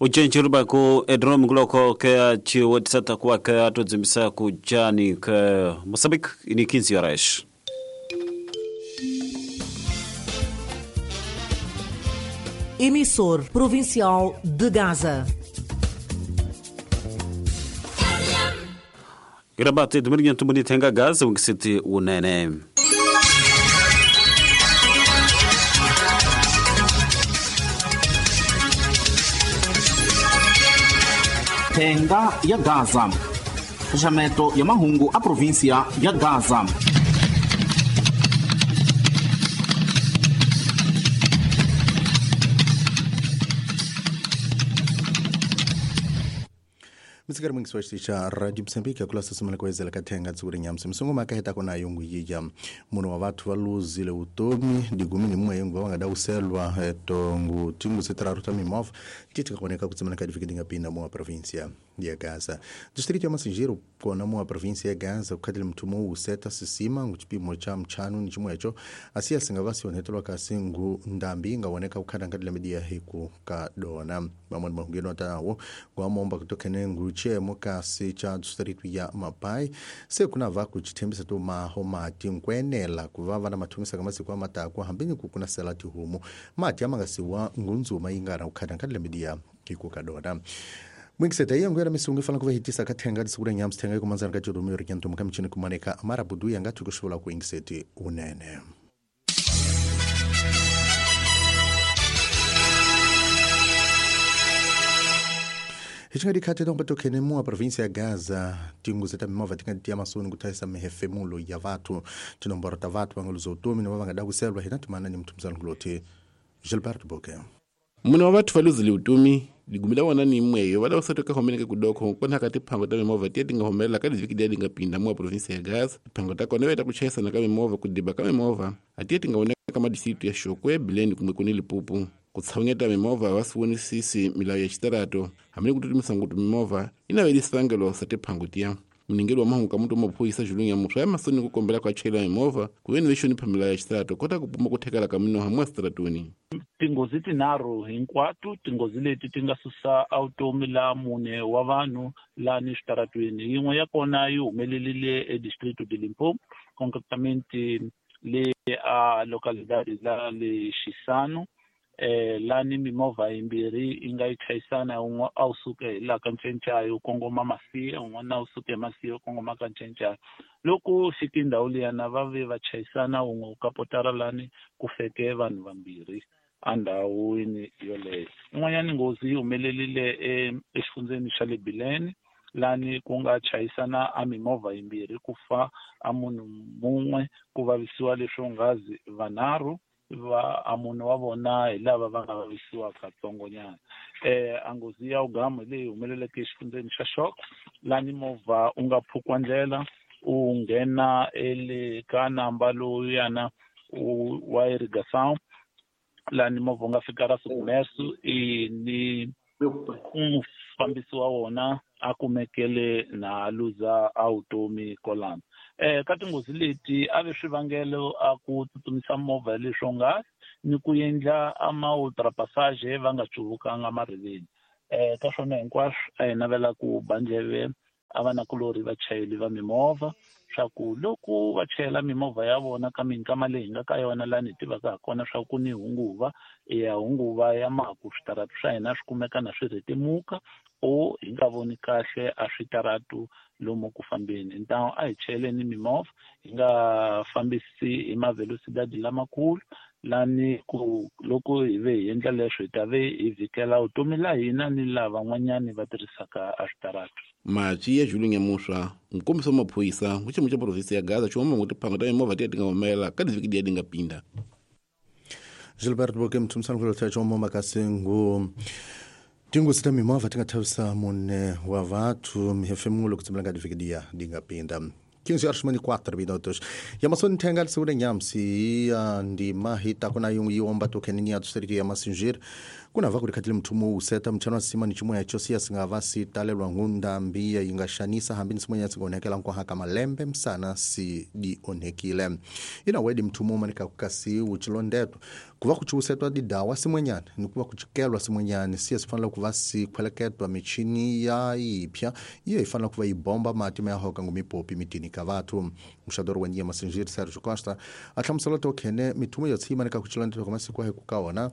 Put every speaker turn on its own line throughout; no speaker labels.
Uchenchiruba ku edrom gloko ke chi wotsata kwa ke atodzimisa ku jani ke Moçambique ini 15 horas.
Emissor provincial de Gaza.
Grabate dumirnya tumuni tenga Gaza ungisiti unene.
Tenga ya Gaza. Fechamento ya mahungu a província ya Gaza.
Msikari mwingi swastisha Radio Msambiki kula sasumana kwezela katenga tsuri nyamsi msungu makaheta kona yungu yija muno wa watu waluzile utomi digumini mwa yungu wanga da uselwa etongu tingu sitara rutami mof titika koneka kutsimana kadifikidinga pina mwa provincia ya Gaza. Distrito ya Masinjiro kona mwa provincia ya Gaza kukadili mtumu useta sisima nguchipimo cha mchanu nichimu echo asia singavasi wanetolwa kasingu ndambi nga waneka ukada nkadila media hiku kadona mamoni mahungino atawo kwa momba kutokene nguche mukasi cha distrito ya Mapai se kuna vaku chitembisa tu maho mati nkwenela kuvava na matumisa kamasi kwa matakwa hambini kukuna selati humu mati amangasiwa ngunzu maingara ukada nkadila media hiku kadona. Mwingiseta iya ngwera misungu fala kuvahitisa katenga disukura nyamsi tenga kumanzana kajodo miyo rikiantu mkamichini kumaneka amara budu yanga tukushola kuingiseti unene. Hichanga dikate donga tokene mua provincia ya Gaza tingu zeta mimova tinga ditia masuni kutaisa mehefemulo ya vatu tinomborota vatu wangaluzo utumi na wavanga dagu selwa hinatu maana ni mtumzana kulote Gilbert Boke.
Muna watu faluzili utumi ligumila wanani mweyo wala wasatoka homeneke kudoko kwa nakati pango ta mimova tia tinga homela kadi zvikidi dinga pinda mua provincia ya Gaza pango ta konewe ta kuchesa na kama mimova kudiba kama mimova atia tinga oneka kama disitu ya shokwe bilendi kumekuni lipupu kutsawanyeta mimova wasiwoni sisi milayo ya chitarato hamini kututumisa ngutu mimova inaweli sangelo sate pango tia mningelu wa mahu kamutu mwapuisa julungi ya mutu ya masoni kukombela kwa chela mimova kuweni vishoni pa milayo ya chitarato kota kupuma kutekala kamino hamua staratuni.
Tingozi tinaro hinkwatu tingozi leti tingasusa automi la mune wa vanhu lani xitaratweni yin'we ya kona yi humelelile edistrito de Limpopo concretamente le a localidade la le Xisano lani mimovha yimbirhi yi nga yi chayisana un'we a wu suke la ka Ncencayo kongoma Masiya un'wana u suke Masiya kongoma ka Ncencayo loko fiki ndhawu liyana va ve va chayisana un'we u kapotara lani ku feke vanhu vambirhi andhawini yoleyo. Un'wanyana nghozi yi humelelile exifundzeni xa le Bileni lani ku nga chayisana a mimovha yimbirhi ku fa a munhu mumwe ku vavisiwa leswo ngazi vanharhu a munhu wa vona hi lava va nga vavisiwa katsongonyana. A nghozi ya ugamu leyi humeleleke exifundzeni xa Shok lani movha u nga phukwa ndlela u nghena ele ka namba loyana wa Irrigação lani movha nga fika ra Sukumesu ni mufambisi wa wona a kumekele na luza automi kolani. Ka tinghozi leti a ve swivangelo a ku tsutsumisa movha leswo nga ni ku endla ama ultrapassage va nga chuvukanga mariveni. Ka swona hinkwaswo a hi navela ku banjeve a va na kulori vachayeli va mimovha swa ku loko va chayela mimovha ya vona ka minkama leyi nga ka yona lani hi tivaka ha kona swa ku ni hunguva ya hunguva ya maku switaratu swa hina swi kumeka na swi retimuka o hi nga voni kahle a switaratu lomu ku fambeni ntawo a hi chayeleni mimovha hi nga fambisi hi mavelocidade lamakulu lani ku loko hi ve hi endla leswo hi ta ve hi vhikela vutomi la hina ni lava van'wanyani va tirhisaka a switaratu.
Machi ya julungi ya musha mkomisa wa maphoyisa kuchimu cha provinsi ya Gaza chomoma kuti pango ta mimovha tia tinga homela kadi zvikidi ya dinga pinda.
Gilbert Boke mtumsana kulota chomoma kasengu tingu sita mimovha tinga tawisa mune wa vatu mihefemulo kutsimilanga divikidi ya dinga pinda. 15 horas e 4 minutos. Yamasoni tenga segura nyamsi ndi mahita kuna yungu yomba tokenini ya distrito ya Masinjiro kuna va kulikhatile mthumu useta mchano sima ni chimwe yacho siya singava sitalelwa ngunda mbia ingashanisa hambi nisimwe yatsi konekela nkohaka malembe msana si di onekile ina wedi mthumu manika kukasi uchilondeto kuva kuchusetwa di dawa simwenyane nikuva kuchikelwa simwenyane siya sifanela kuva si kweleketwa michini ya ipya iyo ifanela kuva ibomba mati meyahoka ngumipopi mitini kavatu mshadoro wenye masinjiri Sergio Costa atlamusala tokhene mithumu yatsi manika kuchilondeto kama sikwahe kukaona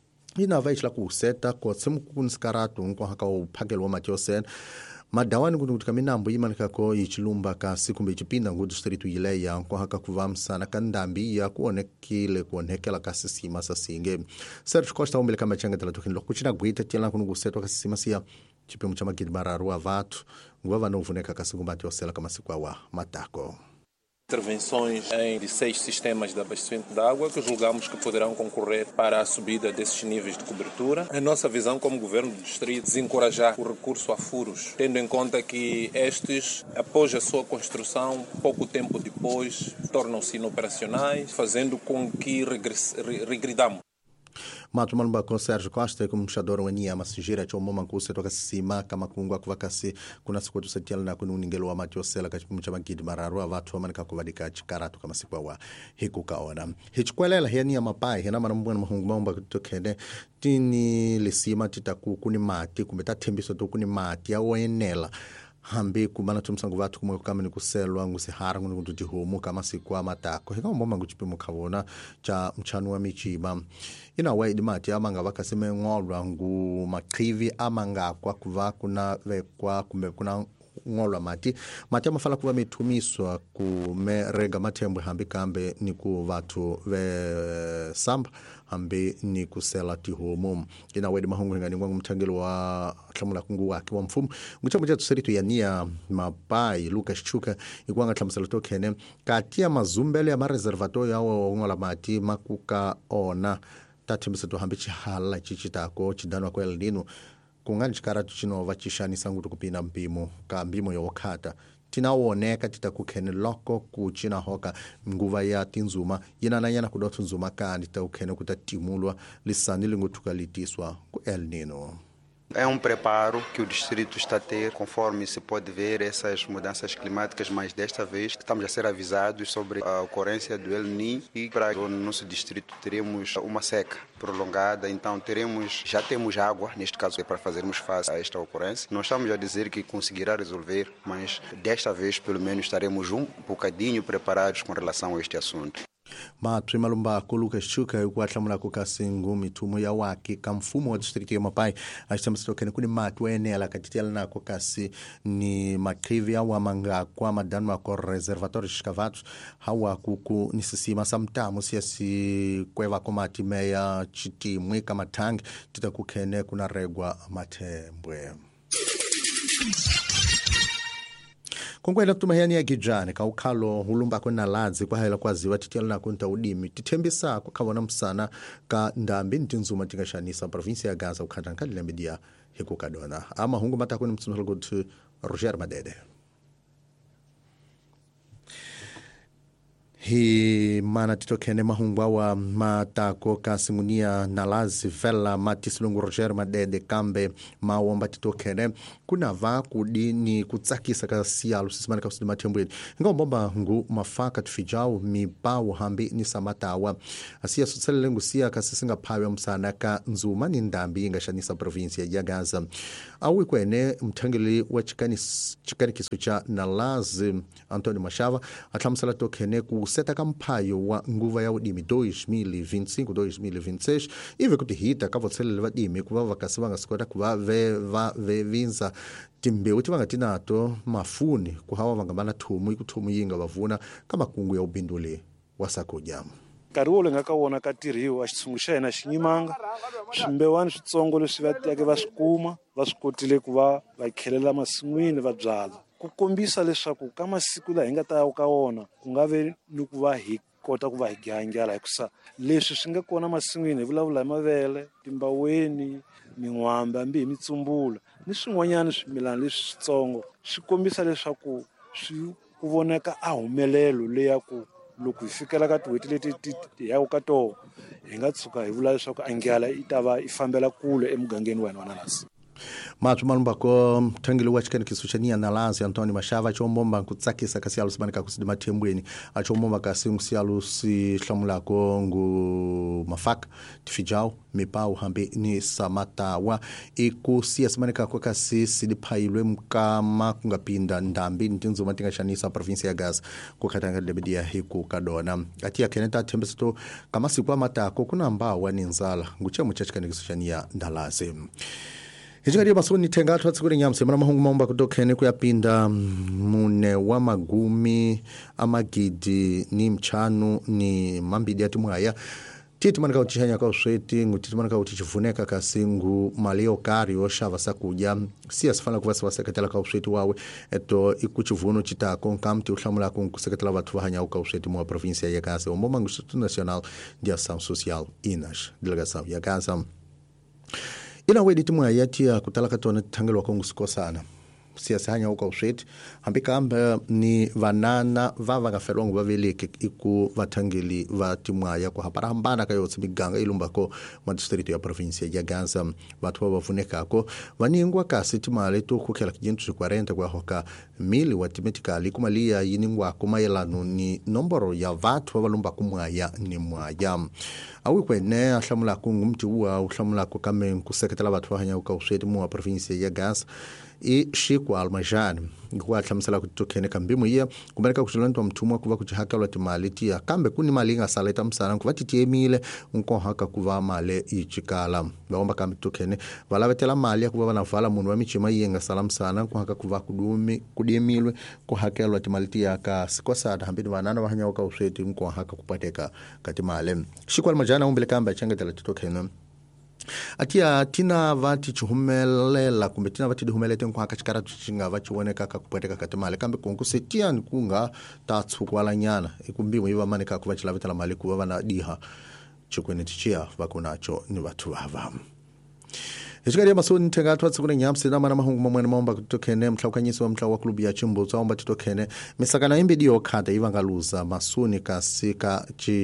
ina vaishla kuseta kwa tsimu kuniskaratu nko haka upakelwa matiosen madawani kutuka minambo imanika ko ichilumba ka sikumbe ichipinda ngu district ile ya nko haka kuvamsana kandambi ya kuonekela ka sisima sasinge Sergio Costa umbele kama changa tala tokin lokuchina gwita tela kunu kusetwa ka sisima sia chipemu chama kidbararu avatu ngwa no vuneka ka sikumba matiosela kama sikwa wa matako.
Intervenções em 6 sistemas de abastecimento de água que julgamos que poderão concorrer para a subida desses níveis de cobertura. A nossa visão como governo do distrito é desencorajar o recurso a furos, tendo em conta que estes, após a sua construção, pouco tempo depois, tornam-se inoperacionais, fazendo com que regredamos.
Matumalumba ko Sergio Costa como mshadoro wania masijira cho moma kuse toka sima kama kungwa kuvakasi kuna siku tusetiala na kunu ningelo wa matiosela kachipumu chama kidmararu avatu wa manika kuvadika chikaratu kama siku wa hiku kaona hichikwelela heni ya mapai hena manambwana mahungumomba kutokene tini lisima titaku kuni mati kumeta tembiso to kuni mati ya wenela hambi kumana tumsangu vatu kumwe kama ni kuselwa ngusihara ngu ndutihumu kama sikwa matako hika mboma nguchipimu kavona cha mchanu wa michiba ina waidi mati amanga vakasime ngolwa ngu makrivi amanga kwa kuva kuna vekwa kumbe kuna ngolwa mati amafala kuva mitumiswa kumerega matembwe hambi kambe ni ku vatu ve samba hambi ni kusela tihumu ina wedi mahungu ngani ngwangu mtangelo wa tlamula kungu wake wa mfumu nguchamu cha tuseritu ya nia mapai Lucas Chuka ikwanga tlamusala tokene katia mazumbele ya mareservato ya ngola mati makuka ona tatimisa to hambi chihala chichitako chidanwa kwa El Nino kungani chikaratu chinova chishanisa ngutu kupina mpimo ka mpimo yokhata tinawoneka titakukhene loko kuchina hoka nguva ya tinzuma yana kudothu nzuma kandi taukhene kutatimulwa lisanile ngutuka litiswa ku El Nino.
É preparo que o distrito está a ter, conforme se pode ver essas mudanças climáticas, mas desta vez estamos a ser avisados sobre a ocorrência do El Niño e para o nosso distrito teremos uma seca prolongada, então já temos água, neste caso, para fazermos face a esta ocorrência. Não estamos a dizer que conseguirá resolver, mas desta vez pelo menos estaremos um bocadinho preparados com relação a este assunto.
Matri malumba ko Lucas Chuka ukwathlamula ku kasingu mithumo ya waki kamfumo wa district ya mapai ashithamisa tokene kuni matu enela katitela nako kasi ni makrivia wa manga kwa madanwa ko reservatório escavados hawa kuku nisisima samtamu si kweva ko mati meya chitimwe kama tangi titakukhene kuna regwa matembwe Konkwela tumahani ya gijane ka ukhalo hulumba ko naladzi kwa hela kwaziwa titela na kunta udimi tithembisa ko khavona msana ka ndambi ntinzuma tingashanisa provinsia ya Gaza ukhata nkalile media hekukadona ama hungu matako ni mtsuno ukuthi Roger Madede hi mana titokene mahungwa wa matako kasingunia nalazi vela matisilungu Roger Madede kambe mawomba titokene kuna va kudini kutsakisa ka sialu sisimana ka usidi matembweni ngomba ngu mafaka tufijao mipao hambi ni samatawa asia sotselele ngusia kasisinga phawe msana ka nzuma ni ndambi ingashanisa provinsia ya Gaza awi kwene mthangeli wa chikanikiso cha nalazi Antônio Machava athamsala tokene ku seta kamphayo wa nguva ya udimi 2025-2026 ive kuti hita kavotselele vadimi kuva vakasi vangasikota kuva vinza timbewu tivanga tinato mafuni kuhawa vangamana thumu ikuthumu yinga vavuna kama kungu ya ubinduli wa sakudya
nkarhi wo lenga ka wona ka tirhiwa xitshungu xa hina xinyimanga swimbewani switsongo leswi va teke va swi kuma va swi kotile ku va khelela masin'wini va byala ku kombisa leswaku ka masiku la hi nga ta ya ka wona ku nga ve ni ku va hi kota ku va hi gangyala hikusa leswi swi nga kona masin'wini hi vulavula hi mavele timbaweni min'wamba hambi hi mitsumbula ni swin'wanyana swimilana leswi switsongo swi kombisa leswaku swi ku voneka a humelelo leya ku loko hi fikela ka tin'hweti leti yaku ka toho hi nga tshuka hi vula leswaku angyala yi ta va yi fambela kule emugangeni wa hina wa Nalasi.
Matu malumbako thangile wa chikani kisuchania Nalasi Antoni Mashava chombomba kutsakisa kasi alu simanika kusidi matembweni achombomba kasi ngusialu si hlamulako ngu mafaka tifijao mipau hambi ni samatawa ikusia simanika kwa kasi sidi pailwe mkama kungapinda ndambi ntinzo matinga shanisa provinsi ya Gaza kukatanga debedia hiku kadona atia keneta tembesto kama sikuwa matako kuna ambao waninzala nguche mchachikani kisuchania Nalasi. Hijikari masuni tenga tuwatsukuri nyamse mana mahungu maumba kutokene kuyapinda mune wa magumi amagidi ni mchanu ni mambidi ati mwaya titi manika uchihanya kwa usweti ngutiti manika uchichivuneka kasingu malio kari osha vasa kuja siya sifana kuvasa wasekatela kwa usweti wawe eto ikuchivunu chitako nkamti utlamula kunkusekatela watu wahanya uka usweti mwa provinsia ya Gaza umboma Instituto Nacional de Ação Social INAS delegação ya Gaza. Ina wedi timu ya yatia kutalaka tone tangelo kongu sikosana. Siasa hanya uka usweti. Hambika amba ni vanana vava ngafelongu vaveleke iku vatangeli va timu ya kwa hapara hambana kayo tsimiganga ilumbako madistrito ya provinsia ya Gaza. Vatu wavuneka ako. Vaningwa kasi timale tu kukela kijintu 40 kwa hoka mili watimetikali kumalia yiningwa kumayelanu ni nomboro ya vatu wavalumba kumwaya ni mwaya. Awi kwene ahlamula kungu mti uwa ahlamula kukame kuseketela watu wahanya uka usweti mwa provinsia ya Gaza shikwa almajani kwa ahlamsala kutokene kambimu iya kumarika kutulantu wa mtumwa kuwa kuchihaka wati maliti ya kambe kuni mali inga saleta msana kuwa titiemile unko haka kuwa male ichikala waomba kambi tokene walawetela mali ya kuwa wanavala munu wa michima yenga salam sana kwa haka kuwa kudiemilwe kwa haka wati maliti ya ka sikwa sada hambini wanana wahanya uka usweti unko haka kupateka katimale shikwa almajani umbele kamba changa tala tutokene atia tina vati chuhumelela kumbe tina vati duhumelete kwa kachikara tuchinga vachi woneka kakupateka katimale kambe konkusetia nkunga tatsukwala nyana ikumbiwe iwa maneka kuvachila vitala mali kuwa vana diha chukwene tichia vakunacho ni watu wava. Hijikari ya masuni nitenga atuwa tsikune nyamsi na mana mahungu mamwene maomba kutokene mtlaukanyisu wa mtlau wa klubi ya chimbo zaomba titokene misakana imbi diyo kata iwa ngaluza masuni kasika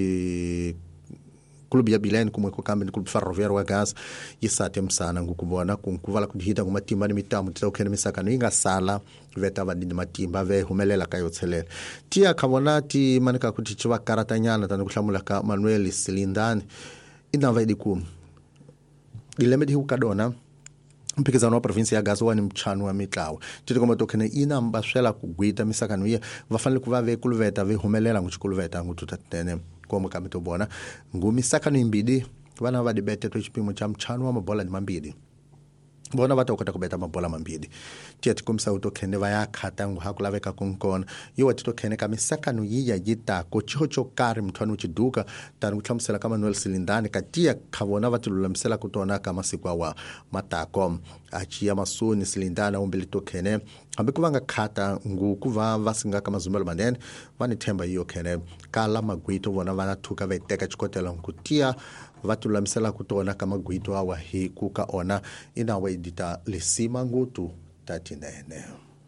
klubi ya Bilene kumweko kambi ni klubi ferroviario wa Gaza yisate msana ngukubona kunkuvala kudihita kumatimba ni mitamu titokene misakano inga sala veta vadini matimba ve humelela kayo tselele tia kavonati manika kutichiwa karata nyana tani kushlamula ka Manuel Silindani ina vaidi dilemedi hukadona mpikizano wa provinsi ya Gaza wani mchanu wa mitlawe titi kama tokene ina mbaswela kugwita misakano iya vafanile kuva ve kuluveta ve humelela nguchikuluveta ngututatene kwa mkamito bona ngumi sakano imbidi wana vadibete to chipimo cha mchanu wa mabola ni mambidi bona vata ukata kubeta mabola mambidi tiati kumsa utokene vaya khatangu hakulaveka konkona yo watitokene kamisakano yiya yita ko chihocho kari mthwanu uchiduka tani kuthamsela kama Manuel Silindani katia khavona vatululamsela kutona kama sikwa wa matako achia masuni Silindana umbili tokene hambe kuvanga khata ngukuva vasinga kama zumelo manene vani themba iyo kene kala magwito vona vana thuka veteka chikotela nkutia vatulamisela kutona kama gwito awa hi kuka ona inawe edita lesima ngutu tatinene.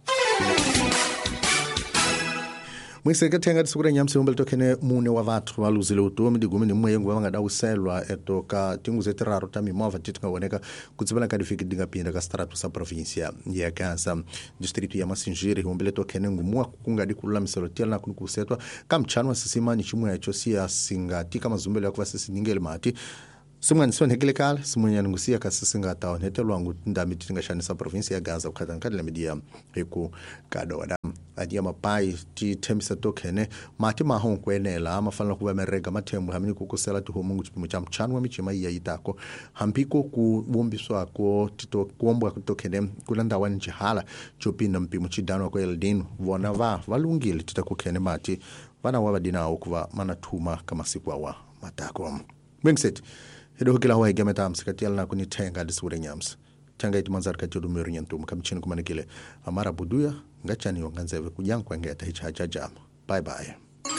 Mwiseke tenga tisukura nyamsi umbele tokene mune wa vatu waluzile utuomi digumi ni mwengu wanga da uselwa etoka tingu zetiraro tami mwava titika waneka kutsibala kadifiki dinga pinda ka stratu sa provincia ya Gaza distritu ya Masinjiri umbele tokene ngumua kukunga dikula miselotia na kunukusetwa kamchanwa sisima ni chumwe ya chosia singati kama zumbele ya kuwa sisi ningele mati Simwani sio hekelekala simwani ngusia kasisinga tawo hetelo wangu ndami tinga sa provinsi ya Gaza ukatankadile media heku kadoda adia mapai ti temisa tokene mati mahon kwenela amafana kuba merega matembu hamini kukusela tu homungu chipimo cha mchanwa michima iya itako hampiko kubombiswa ko tito kuombwa kutokene kulanda wani jihala chopina mpimo chidano kwa eldin vona valungile titakukene mati vana wabadina okuva manatuma kama siku wa matako Mengset Hedo hukila huwa higemeta msikatiala na kunitenga disure nyams. Tanga iti manzar kachodu miru nyantum kamchini kumanikile. Amara buduya, ngachani yonganzewe kujang kwa ngeta hichacha jam. Bye bye.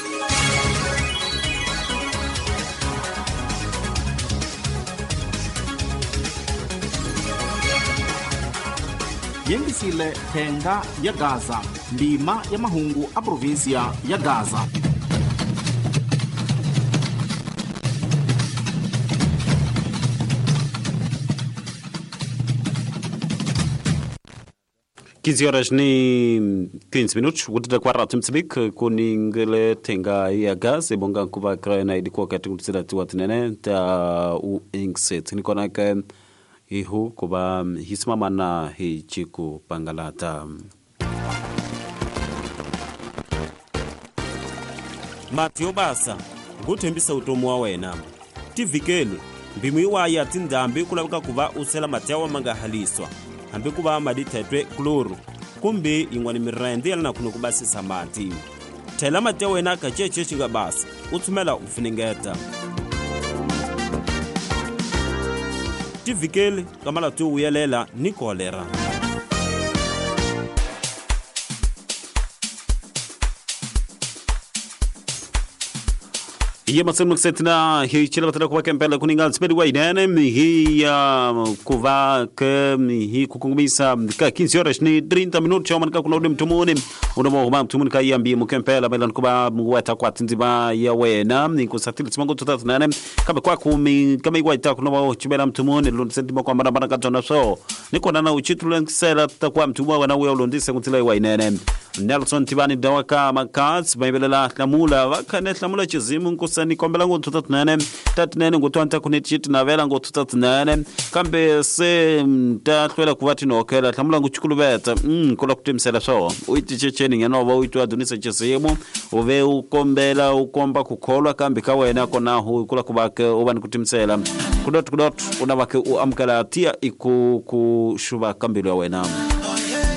Yengisile tenga ya Gaza, ndima ya mahungu a provinsia ya Gaza.
15 horas ni 15 minutos kutita kwa Rádio Moçambique kuningele tenga ya gás bonga kuba krena idiko kati kutsira tiwatinene ta u ingset ni kona ka ihu kuba hisimama na hi chiku pangalata
Mathieu Basa nguthembisa utomo wa wena tivikele mbimwi wa ya tindambi kulabika kuba usela Mathieu mangahaliswa hambi kuba madithetwe kloro kumbe ingwani mirende yana kuno kubasisa mati thela Mathieu wena ka cheche chinga basa uthumela ufuningeta tivikele kamala tu uyelela ni kolera
Iya masemu kusetina hii chile batala kuwa kempela kuninga spedi wa inene hii kuva ke hii kukungumisa ka 15 horas ni 30 minutos choma nika kuna ule mtumuni unamo huma mtumuni ka yambi mkempela bela nikuba mweta kwa tinziba ya wena ni kusatili timangu tutathinane kama kwa kumi kama igwa ita kuna wao chibela mtumuni lundisentima kwa marambana katona so niko nana uchitu lankisela takuwa mtumwa wana uya ulundise kutila wa inene Nelson Tibani dawaka makats baibelela lamula wakane lamula chizimu nkusani kombela ngo tutatnane tatnane ngo twanta kunetchit na vela ngo tutatnane kambe se tatwela kuvati no kela lamula ngo chukulubeta kula kutimsela so uiti checheni ngeno ba uitwa dunisa chizimu uve ukombela ukomba kukholwa kambe kawena kona hu kula kubake ubani kutimsela kudot unabake uamkala tia iku kushuba kambe wena